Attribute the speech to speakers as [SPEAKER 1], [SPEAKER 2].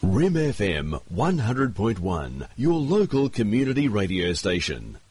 [SPEAKER 1] Rim FM 100.1, your local community radio station.